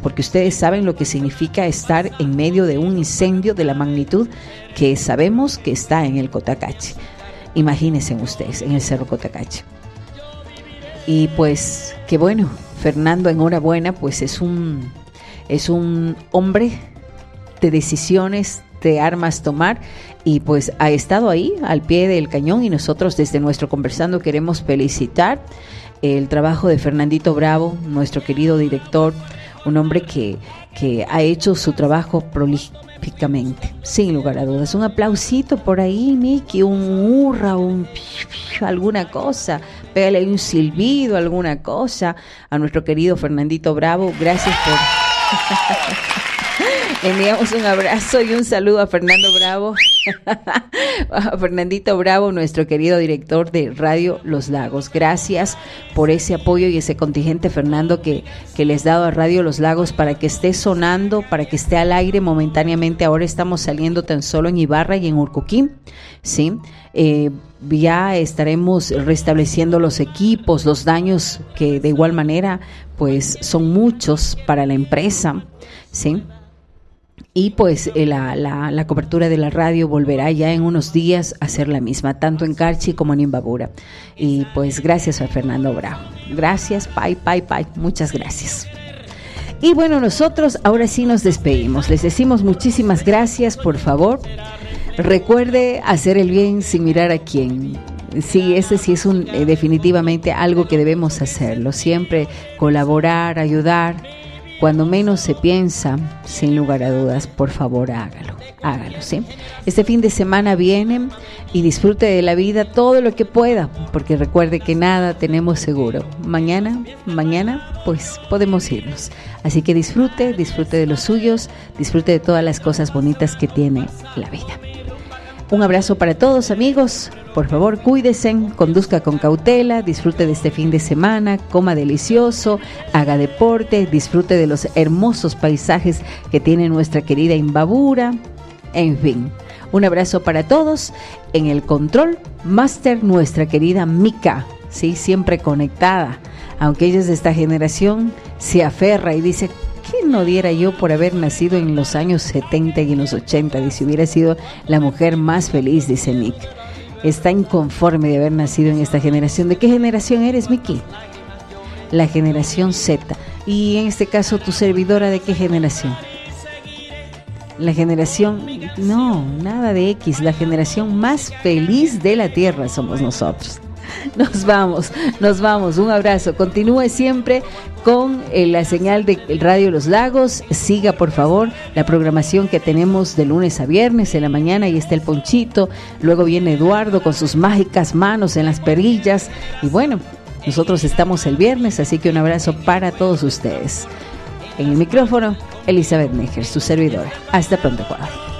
porque ustedes saben lo que significa estar en medio de un incendio de la magnitud que sabemos que está en el Cotacache. Imagínense ustedes, en el Cerro Cotacache. Y pues, qué bueno, Fernando, enhorabuena, pues es un hombre de decisiones, de armas tomar, y pues ha estado ahí al pie del cañón, y nosotros desde nuestro Conversando queremos felicitar el trabajo de Fernandito Bravo, nuestro querido director, un hombre que ha hecho su trabajo prolíficamente, sin lugar a dudas. Un aplausito por ahí, Miki, un hurra, alguna cosa, pégale un silbido, alguna cosa a nuestro querido Fernandito Bravo. Gracias por... Enviamos un abrazo y un saludo a Fernando Bravo, a Fernandito Bravo, nuestro querido director de Radio Los Lagos. Gracias por ese apoyo y ese contingente, Fernando, que les ha dado a Radio Los Lagos para que esté sonando, para que esté al aire momentáneamente. Ahora estamos saliendo tan solo en Ibarra y en Urcuquín, ¿sí? Ya estaremos restableciendo los equipos, los daños que de igual manera pues son muchos para la empresa, ¿sí? Y pues la cobertura de la radio volverá ya en unos días a ser la misma, tanto en Carchi como en Imbabura. Y pues gracias a Fernando Bravo. Gracias, pai, muchas gracias. Y bueno, nosotros ahora sí nos despedimos. Les decimos muchísimas gracias, por favor. Recuerde hacer el bien sin mirar a quién. Sí, ese sí es definitivamente algo que debemos hacerlo. Siempre colaborar, ayudar. Cuando menos se piensa, sin lugar a dudas, por favor hágalo, ¿sí? Este fin de semana viene y disfrute de la vida todo lo que pueda, porque recuerde que nada tenemos seguro. Mañana, pues podemos irnos. Así que disfrute de los suyos, disfrute de todas las cosas bonitas que tiene la vida. Un abrazo para todos, amigos. Por favor, cuídense, conduzca con cautela, disfrute de este fin de semana, coma delicioso, haga deporte, disfrute de los hermosos paisajes que tiene nuestra querida Imbabura. En fin, un abrazo para todos. En el control master, nuestra querida Mica, ¿sí? Siempre conectada. Aunque ella es de esta generación, se aferra y dice... ¿Qué no diera yo por haber nacido en los años 70 y en los 80? Dice, hubiera sido la mujer más feliz, dice Nick. Está inconforme de haber nacido en esta generación. ¿De qué generación eres, Miki? La generación Z. Y en este caso, ¿tu servidora de qué generación? La generación... No, nada de X. La generación más feliz de la Tierra somos nosotros. Nos vamos, un abrazo. Continúe siempre con la señal de Radio Los Lagos. Siga por favor la programación que tenemos de lunes a viernes en la mañana. Y está el Ponchito, luego viene Eduardo con sus mágicas manos en las perillas. Y bueno, nosotros estamos el viernes, así que un abrazo para todos ustedes. En el micrófono, Elizabeth Mejer, su servidora. Hasta pronto, Ecuador.